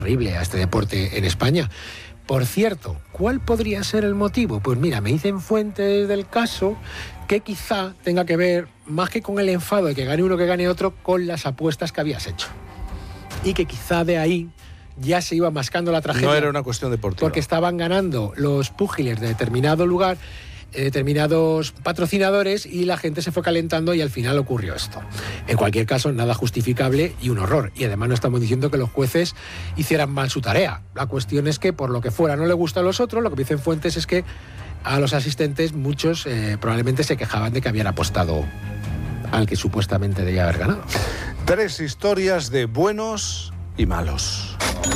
terrible a este deporte en España. Por cierto, ¿cuál podría ser el motivo? Pues mira, me dicen fuentes del caso que quizá tenga que ver, más que con el enfado de que gane uno que gane otro, con las apuestas que habías hecho. Y que quizá de ahí ya se iba mascando la tragedia. No era una cuestión deportiva. Porque estaban ganando los púgiles de determinado lugar, determinados patrocinadores, y la gente se fue calentando y al final ocurrió esto. En cualquier caso, nada justificable y un horror. Y además no estamos diciendo que los jueces hicieran mal su tarea. La cuestión es que por lo que fuera no le gusta a los otros. Lo que dicen fuentes es que a los asistentes muchos probablemente se quejaban de que habían apostado al que supuestamente debía haber ganado. 3 historias de buenos y malos.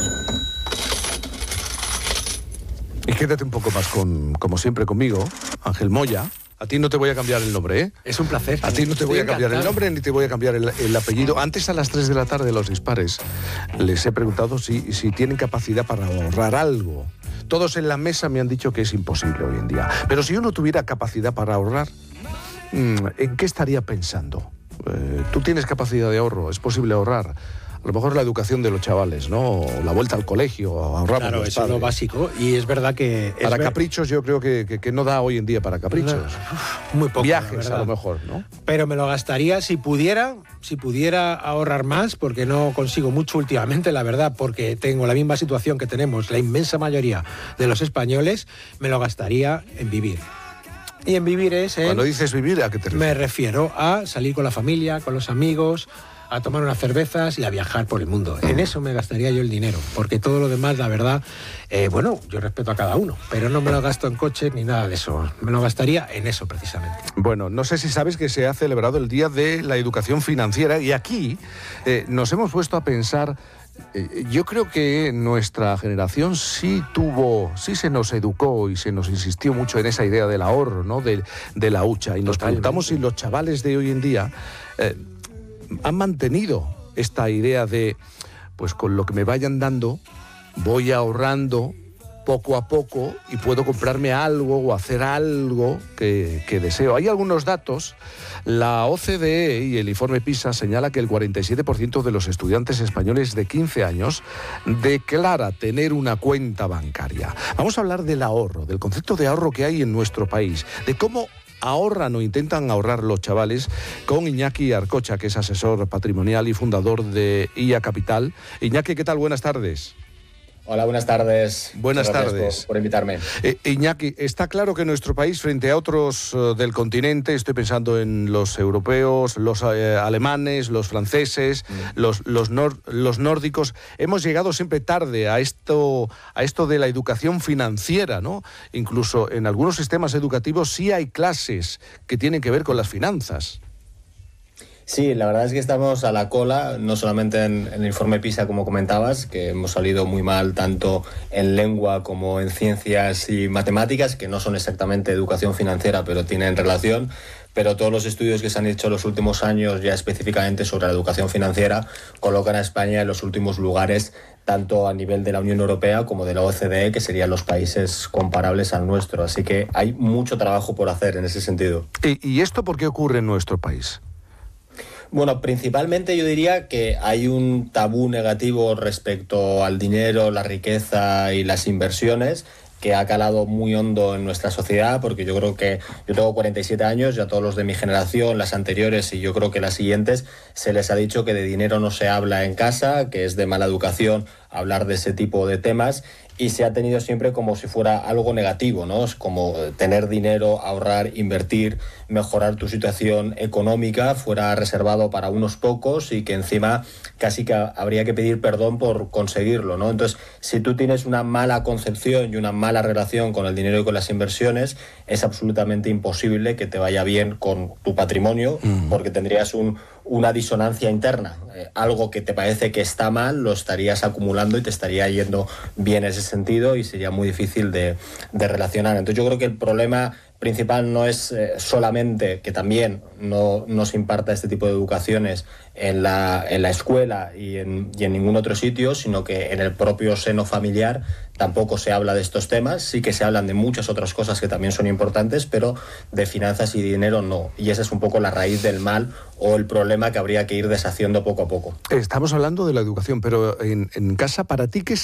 Y quédate un poco más como siempre conmigo, Ángel Moya. A ti no te voy a cambiar el nombre, ¿eh? Es un placer. A ti no te voy a cambiar el nombre ni te voy a cambiar el apellido. Antes, a las 3 de la tarde, los dispares, les he preguntado si tienen capacidad para ahorrar algo. Todos en la mesa me han dicho que es imposible hoy en día. Pero si uno tuviera capacidad para ahorrar, ¿en qué estaría pensando? Tú tienes capacidad de ahorro, es posible ahorrar. A lo mejor la educación de los chavales, ¿no? La vuelta al colegio, ahorramos. Claro, eso es lo básico. Y es verdad que... Para caprichos yo creo que no da hoy en día para caprichos. No, muy poco. Viajes a lo mejor, ¿no? Pero me lo gastaría si pudiera ahorrar más, porque no consigo mucho últimamente, la verdad, porque tengo la misma situación que tenemos la inmensa mayoría de los españoles. Me lo gastaría en vivir. Y en vivir es... Cuando dices vivir, ¿a qué te refieres? Me refiero a salir con la familia, con los amigos, a tomar unas cervezas y a viajar por el mundo. En eso me gastaría yo el dinero, porque todo lo demás, la verdad, yo respeto a cada uno, pero no me lo gasto en coches ni nada de eso. Me lo gastaría en eso, precisamente. Bueno, no sé si sabes que se ha celebrado el Día de la Educación Financiera y aquí nos hemos puesto a pensar... yo creo que nuestra generación sí se nos educó y se nos insistió mucho en esa idea del ahorro, ¿no? De la hucha. Y nos preguntamos si los chavales de hoy en día han mantenido esta idea de, pues con lo que me vayan dando, voy ahorrando poco a poco y puedo comprarme algo o hacer algo que deseo. Hay algunos datos. La OCDE y el informe PISA señala que el 47% de los estudiantes españoles de 15 años declara tener una cuenta bancaria. Vamos a hablar del ahorro, del concepto de ahorro que hay en nuestro país, de cómo ahorran o intentan ahorrar los chavales, con Iñaki Arcocha, que es asesor patrimonial y fundador de IA Capital. Iñaki, ¿qué tal? Buenas tardes. Hola, buenas tardes. Buenas tardes. Por invitarme. Iñaki, está claro que nuestro país, frente a otros del continente, estoy pensando en los europeos, los alemanes, los franceses, los nórdicos, hemos llegado siempre tarde a esto de la educación financiera, ¿no? Incluso en algunos sistemas educativos sí hay clases que tienen que ver con las finanzas. Sí, la verdad es que estamos a la cola, no solamente en el informe PISA, como comentabas, que hemos salido muy mal tanto en lengua como en ciencias y matemáticas, que no son exactamente educación financiera, pero tienen relación. Pero todos los estudios que se han hecho en los últimos años, ya específicamente sobre la educación financiera, colocan a España en los últimos lugares, tanto a nivel de la Unión Europea como de la OCDE, que serían los países comparables al nuestro. Así que hay mucho trabajo por hacer en ese sentido. ¿Y esto por qué ocurre en nuestro país? Bueno, principalmente yo diría que hay un tabú negativo respecto al dinero, la riqueza y las inversiones, que ha calado muy hondo en nuestra sociedad, porque yo creo que yo tengo 47 años, ya todos los de mi generación, las anteriores y yo creo que las siguientes, se les ha dicho que de dinero no se habla en casa, que es de mala educación hablar de ese tipo de temas, y se ha tenido siempre como si fuera algo negativo, ¿no? Es como tener dinero, ahorrar, invertir, mejorar tu situación económica fuera reservado para unos pocos y que encima casi que habría que pedir perdón por conseguirlo, ¿no? Entonces, si tú tienes una mala concepción y una mala relación con el dinero y con las inversiones, es absolutamente imposible que te vaya bien con tu patrimonio, porque tendrías una disonancia interna. Algo que te parece que está mal, lo estarías acumulando y te estaría yendo bien en ese sentido y sería muy difícil de relacionar. Entonces yo creo que el problema principal no es solamente que también no se imparta este tipo de educaciones en la escuela y en ningún otro sitio, sino que en el propio seno familiar tampoco se habla de estos temas. Sí que se hablan de muchas otras cosas que también son importantes, pero de finanzas y dinero no. Y esa es un poco la raíz del mal o el problema que habría que ir deshaciendo poco a poco. Estamos hablando de la educación, pero en casa, ¿para ti qué